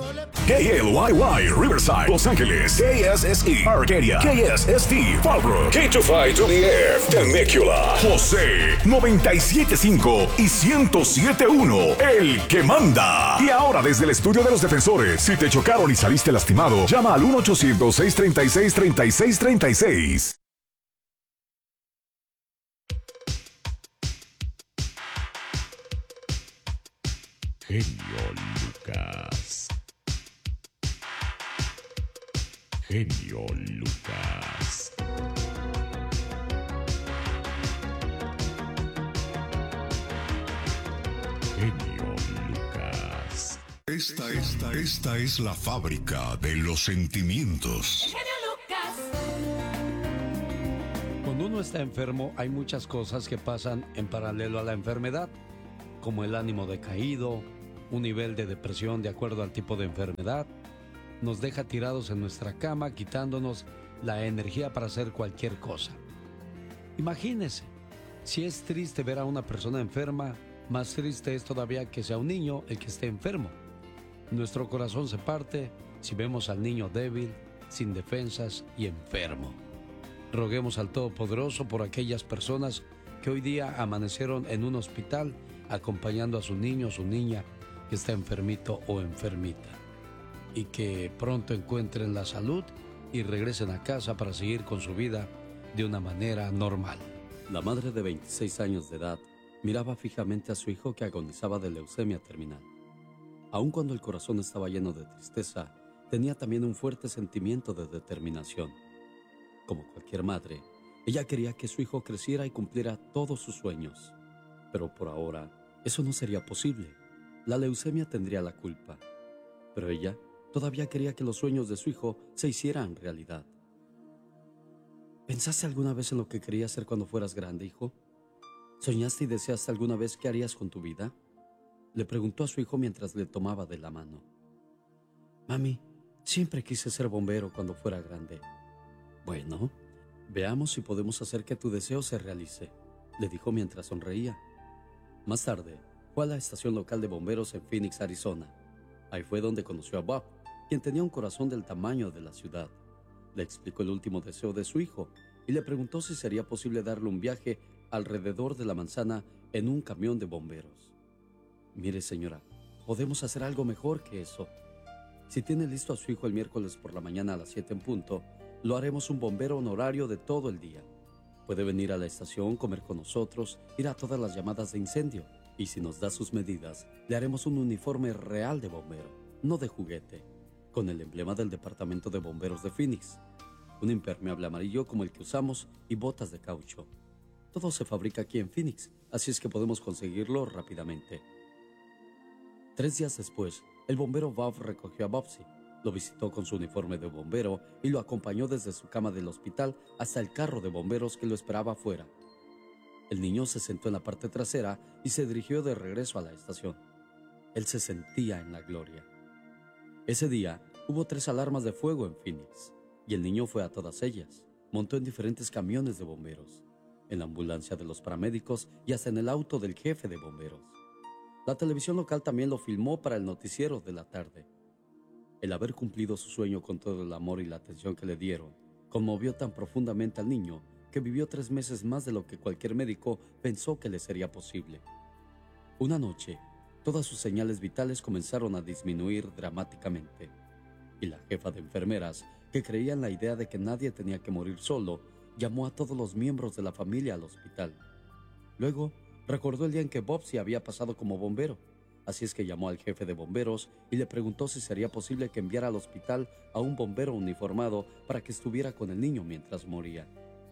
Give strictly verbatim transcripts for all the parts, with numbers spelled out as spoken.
K L Y Y, Riverside, Los Ángeles. K S S E, Arcadia. K S S T, Fallbrook. K two five to the F, Temecula. José, noventa y siete punto cinco y ciento siete punto uno, el que manda. Y ahora desde el estudio de los defensores, si te chocaron y saliste lastimado, llama al uno ochocientos, seiscientos treinta y seis, treinta y seis treinta y seis. Genio Lucas. Genio Lucas. Genio Lucas. Esta, esta, esta es la fábrica de los sentimientos. Genio Lucas. Cuando uno está enfermo, hay muchas cosas que pasan en paralelo a la enfermedad, como el ánimo decaído, un nivel de depresión de acuerdo al tipo de enfermedad. Nos deja tirados en nuestra cama, quitándonos la energía para hacer cualquier cosa. Imagínese, si es triste ver a una persona enferma, más triste es todavía que sea un niño el que esté enfermo. Nuestro corazón se parte si vemos al niño débil, sin defensas y enfermo. Roguemos al Todopoderoso por aquellas personas que hoy día amanecieron en un hospital acompañando a su niño o su niña que está enfermito o enfermita, y que pronto encuentren la salud y regresen a casa para seguir con su vida de una manera normal. La madre de veintiséis años de edad miraba fijamente a su hijo que agonizaba de leucemia terminal. Aun cuando el corazón estaba lleno de tristeza, tenía también un fuerte sentimiento de determinación. Como cualquier madre, ella quería que su hijo creciera y cumpliera todos sus sueños. Pero por ahora, eso no sería posible. La leucemia tendría la culpa. Pero ella todavía quería que los sueños de su hijo se hicieran realidad. ¿Pensaste alguna vez en lo que querías ser cuando fueras grande, hijo? ¿Soñaste y deseaste alguna vez qué harías con tu vida? Le preguntó a su hijo mientras le tomaba de la mano. Mami, siempre quise ser bombero cuando fuera grande. Bueno, veamos si podemos hacer que tu deseo se realice, le dijo mientras sonreía. Más tarde, fue a la estación local de bomberos en Phoenix, Arizona. Ahí fue donde conoció a Bob, quien tenía un corazón del tamaño de la ciudad. Le explicó el último deseo de su hijo y le preguntó si sería posible darle un viaje alrededor de la manzana en un camión de bomberos. Mire, señora, podemos hacer algo mejor que eso. Si tiene listo a su hijo el miércoles por la mañana a las siete en punto, lo haremos un bombero honorario de todo el día. Puede venir a la estación, comer con nosotros, ir a todas las llamadas de incendio. Y si nos da sus medidas, le haremos un uniforme real de bombero, no de juguete, con el emblema del Departamento de Bomberos de Phoenix, un impermeable amarillo como el que usamos y botas de caucho. Todo se fabrica aquí en Phoenix, así es que podemos conseguirlo rápidamente. Tres días después, el bombero Bob recogió a Bobsy, lo visitó con su uniforme de bombero y lo acompañó desde su cama del hospital hasta el carro de bomberos que lo esperaba afuera. El niño se sentó en la parte trasera y se dirigió de regreso a la estación. Él se sentía en la gloria. Ese día hubo tres alarmas de fuego en Phoenix y el niño fue a todas ellas. Montó en diferentes camiones de bomberos, en la ambulancia de los paramédicos y hasta en el auto del jefe de bomberos. La televisión local también lo filmó para el noticiero de la tarde. El haber cumplido su sueño con todo el amor y la atención que le dieron conmovió tan profundamente al niño que vivió tres meses más de lo que cualquier médico pensó que le sería posible. Una noche, todas sus señales vitales comenzaron a disminuir dramáticamente, y la jefa de enfermeras, que creía en la idea de que nadie tenía que morir solo, llamó a todos los miembros de la familia al hospital. Luego, recordó el día en que Bobsy había pasado como bombero, así es que llamó al jefe de bomberos y le preguntó si sería posible que enviara al hospital a un bombero uniformado para que estuviera con el niño mientras moría.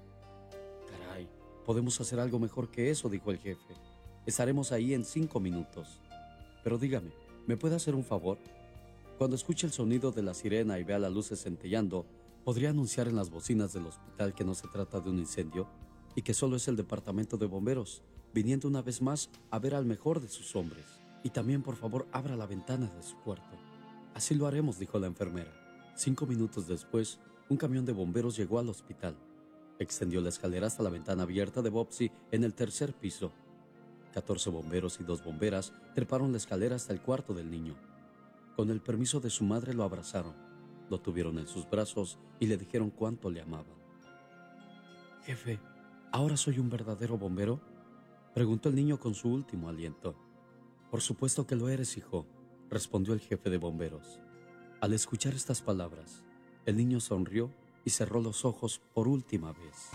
Caray, podemos hacer algo mejor que eso, dijo el jefe. Estaremos ahí en cinco minutos. Pero dígame, ¿me puede hacer un favor? Cuando escuche el sonido de la sirena y vea las luces centellando, ¿podría anunciar en las bocinas del hospital que no se trata de un incendio y que solo es el departamento de bomberos, viniendo una vez más a ver al mejor de sus hombres? Y también, por favor, abra la ventana de su cuarto. Así lo haremos, dijo la enfermera. Cinco minutos después, un camión de bomberos llegó al hospital. Extendió la escalera hasta la ventana abierta de Bobsy en el tercer piso. Catorce bomberos y dos bomberas treparon la escalera hasta el cuarto del niño. Con el permiso de su madre lo abrazaron, lo tuvieron en sus brazos y le dijeron cuánto le amaban. «Jefe, ¿ahora soy un verdadero bombero?», preguntó el niño con su último aliento. «Por supuesto que lo eres, hijo», respondió el jefe de bomberos. Al escuchar estas palabras, el niño sonrió y cerró los ojos por última vez.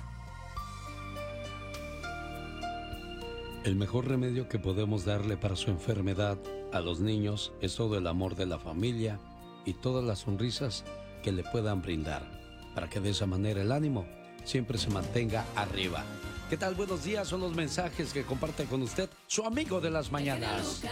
El mejor remedio que podemos darle para su enfermedad a los niños es todo el amor de la familia y todas las sonrisas que le puedan brindar, para que de esa manera el ánimo siempre se mantenga arriba. ¿Qué tal? Buenos días, son los mensajes que comparte con usted su amigo de las mañanas.